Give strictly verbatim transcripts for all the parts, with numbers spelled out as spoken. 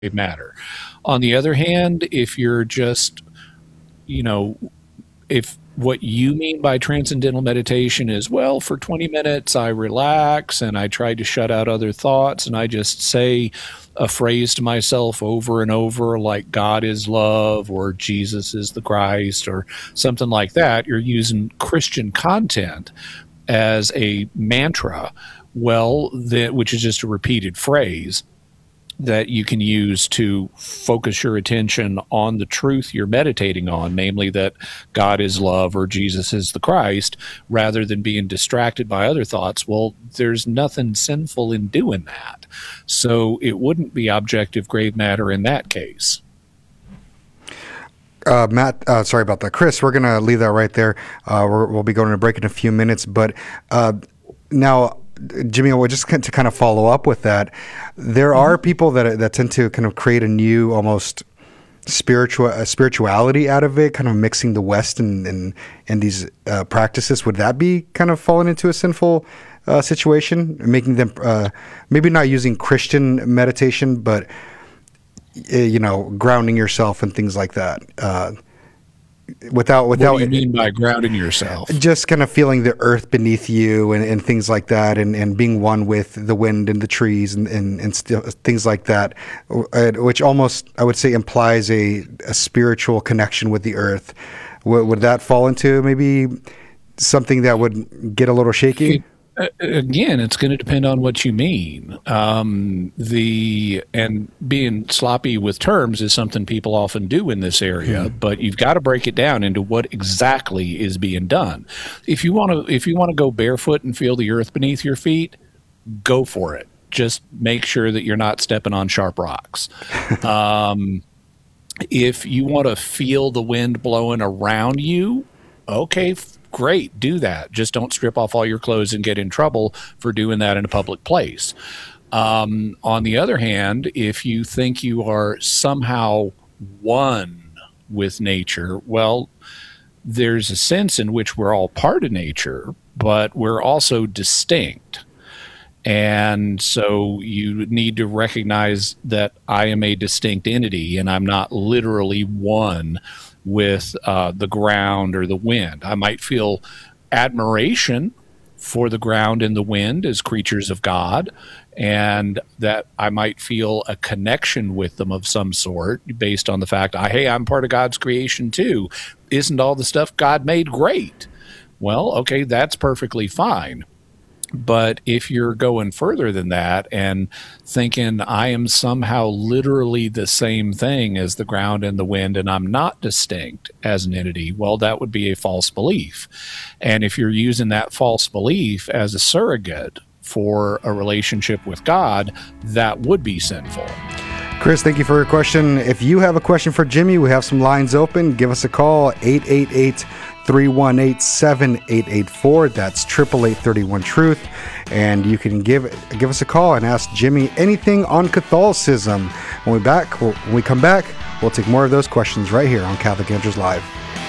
matter. On the other hand, if you're just, you know, if what you mean by transcendental meditation is, well, for twenty minutes I relax and I try to shut out other thoughts and I just say a phrase to myself over and over like God is love or Jesus is the Christ or something like that, you're using Christian content as a mantra, well, that, which is just a repeated phrase that you can use to focus your attention on the truth you're meditating on, namely that God is love or Jesus is the Christ, rather than being distracted by other thoughts. Well, there's nothing sinful in doing that. So it wouldn't be objective grave matter in that case. Uh, Matt, uh, sorry about that. Chris, we're going to leave that right there. Uh, we're, we'll be going to break in a few minutes. But uh, now, Jimmy, well, just to kind of follow up with that, there are people that that tend to kind of create a new, almost spiritual uh, spirituality out of it, kind of mixing the West and and, and these uh, practices. Would that be kind of falling into a sinful uh, situation, making them uh, maybe not using Christian meditation, but uh, you know, grounding yourself and things like that? Uh, Without, without. What do you mean by grounding yourself? Just kind of feeling the earth beneath you and, and things like that, and, and being one with the wind and the trees and and, and st- things like that, which almost, I would say, implies a, a spiritual connection with the earth. W- would that fall into maybe something that would get a little shaky? It, again, it's going to depend on what you mean. Um, the and being sloppy with terms is something people often do in this area, hmm. but you've got to break it down into what exactly is being done. If you want to, if you want to go barefoot and feel the earth beneath your feet, go for it. Just make sure that you're not stepping on sharp rocks. um, if you want to feel the wind blowing around you, okay. Great, do that. Just don't strip off all your clothes and get in trouble for doing that in a public place. Um, on the other hand, if you think you are somehow one with nature, well, there's a sense in which we're all part of nature, but we're also distinct. And so you need to recognize that I am a distinct entity and I'm not literally one with uh, the ground or the wind. I might feel admiration for the ground and the wind as creatures of God, and that I might feel a connection with them of some sort based on the fact, I, hey, I'm part of God's creation too. Isn't all the stuff God made great? Well, okay, that's perfectly fine. But if you're going further than that and thinking I am somehow literally the same thing as the ground and the wind and I'm not distinct as an entity, well, that would be a false belief. And if you're using that false belief as a surrogate for a relationship with God, that would be sinful. Chris, thank you for your question. If you have a question for Jimmy, we have some lines open. Give us a call, eight eight eight, three one eight, seven eight eight four. That's eight eight eight, three one, truth. And you can give give us a call and ask Jimmy anything on Catholicism. When we back, we'll, when we come back, we'll take more of those questions right here on Catholic Answers Live.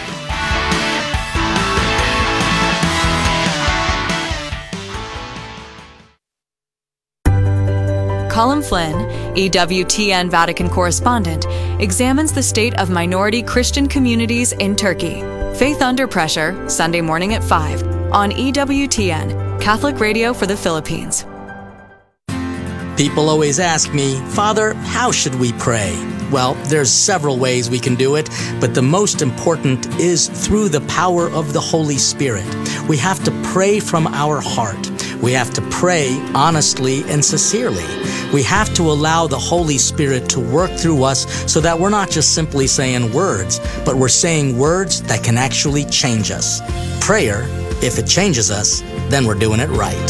Colin Flynn, E W T N Vatican correspondent, examines the state of minority Christian communities in Turkey. Faith Under Pressure, Sunday morning at five on E W T N, Catholic Radio for the Philippines. People always ask me, Father, how should we pray? Well, there's several ways we can do it, but the most important is through the power of the Holy Spirit. We have to pray from our heart. We have to pray honestly and sincerely. We have to allow the Holy Spirit to work through us so that we're not just simply saying words, but we're saying words that can actually change us. Prayer, if it changes us, then we're doing it right.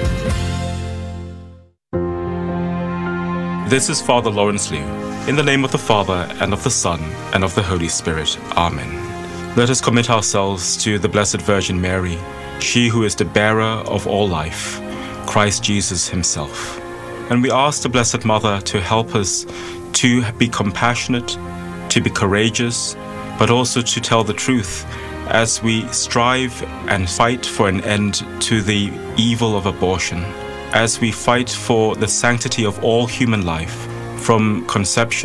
This is Father Lawrence Liu. In the name of the Father, and of the Son, and of the Holy Spirit. Amen. Let us commit ourselves to the Blessed Virgin Mary, she who is the bearer of all life, Christ Jesus himself. And we ask the Blessed Mother to help us to be compassionate, to be courageous, but also to tell the truth as we strive and fight for an end to the evil of abortion, as we fight for the sanctity of all human life, from conception